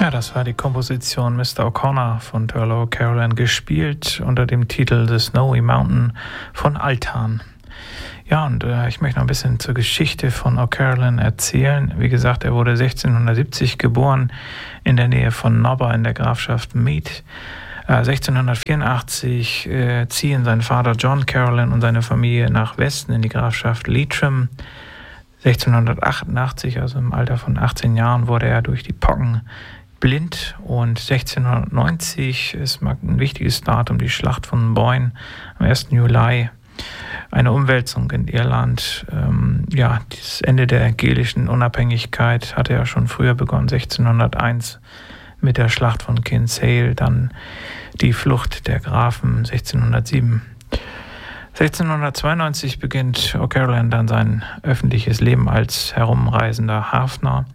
Ja, das war die Komposition Mr. O'Connor von Turlough O'Carolan, gespielt unter dem Titel The Snowy Mountain von Altan. Ja, und ich möchte noch ein bisschen zur Geschichte von O'Carolan erzählen. Wie gesagt, er wurde 1670 geboren in der Nähe von Nobber in der Grafschaft Meath. 1684 ziehen sein Vater John Carolan und seine Familie nach Westen in die Grafschaft Leitrim. 1688, also im Alter von 18 Jahren, wurde er durch die Pocken blind, und 1690 ist ein wichtiges Datum, die Schlacht von Boyne am 1. Juli. Eine Umwälzung in Irland. Das Ende der gälischen Unabhängigkeit hatte ja schon früher begonnen, 1601 mit der Schlacht von Kinsale, dann die Flucht der Grafen 1607. 1692 beginnt O'Carolan dann sein öffentliches Leben als herumreisender Hafner.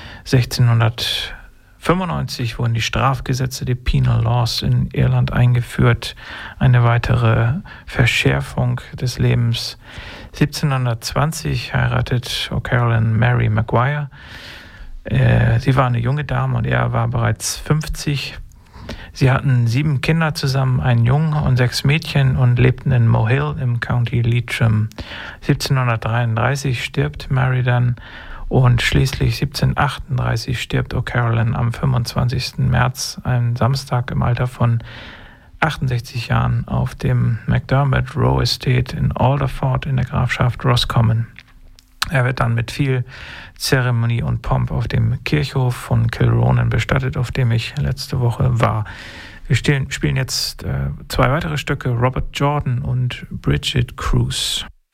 1695 wurden die Strafgesetze, die Penal Laws, in Irland eingeführt. Eine weitere Verschärfung des Lebens. 1720 heiratet O'Carolan Mary Maguire. Sie war eine junge Dame und er war bereits 50. Sie hatten 7 Kinder zusammen, einen Jungen und 6 Mädchen, und lebten in Mohill im County Leitrim. 1733 stirbt Mary dann, und schließlich 1738 stirbt O'Carolan am 25. März, einem Samstag, im Alter von 68 Jahren auf dem McDermott Row Estate in Alderford in der Grafschaft Roscommon. Er wird dann mit viel Zeremonie und Pomp auf dem Kirchhof von Kilronan bestattet, auf dem ich letzte Woche war. Wir spielen jetzt 2 weitere Stücke, Robert Jordan und Bridget Cruz.